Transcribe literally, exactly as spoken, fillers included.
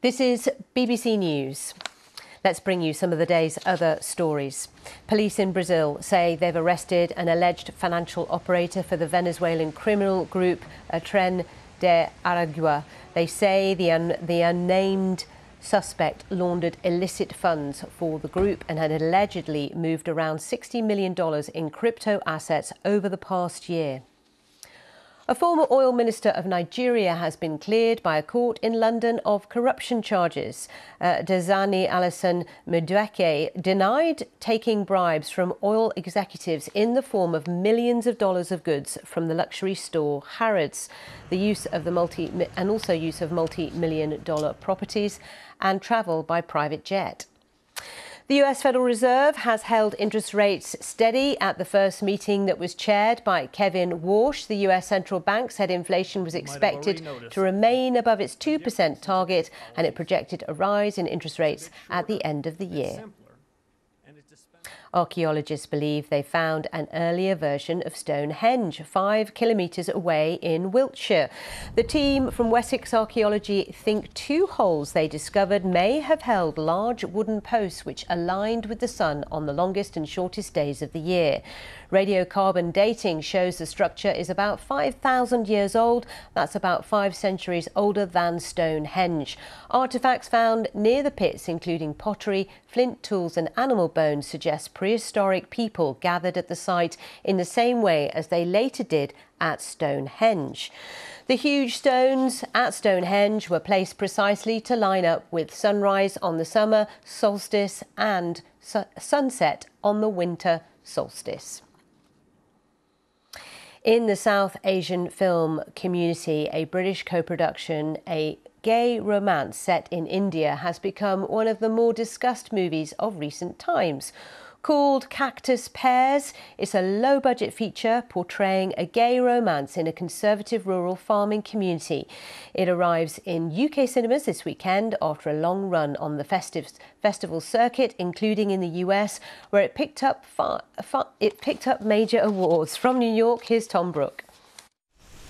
This is B B C News. Let's bring you some of the day's other stories. Police in Brazil say they've arrested an alleged financial operator for the Venezuelan criminal group Tren de Aragua. They say the, un the unnamed suspect laundered illicit funds for the group and had allegedly moved around sixty million dollars in crypto assets over the past year. A former oil minister of Nigeria has been cleared by a court in London of corruption charges. Uh, Diezani Alison Madueke denied taking bribes from oil executives in the form of millions of dollars of goods from the luxury store Harrods, the use of the multi and also use of multi-million dollar properties and travel by private jet. The U S Federal Reserve has held interest rates steady at the first meeting that was chaired by Kevin Warsh. The U S central bank said inflation was expected to remain above its two percent target, and it projected a rise in interest rates at the end of the year. Archaeologists believe they found an earlier version of Stonehenge, five kilometres away in Wiltshire. The team from Wessex Archaeology think two holes they discovered may have held large wooden posts which aligned with the sun on the longest and shortest days of the year. Radiocarbon dating shows the structure is about five thousand years old. That's about five centuries older than Stonehenge. Artefacts found near the pits, including pottery, flint tools and animal bones, suggest prehistoric people gathered at the site in the same way as they later did at Stonehenge. The huge stones at Stonehenge were placed precisely to line up with sunrise on the summer solstice and su sunset on the winter solstice. In the South Asian film community, a British co-production, a gay romance set in India, has become one of the more discussed movies of recent times. Called Cactus Pears, it's a low-budget feature portraying a gay romance in a conservative rural farming community. It arrives in U K cinemas this weekend after a long run on the festive festival circuit, including in the U S, where it picked up far, far, it picked up major awards. From New York, here's Tom Brooke.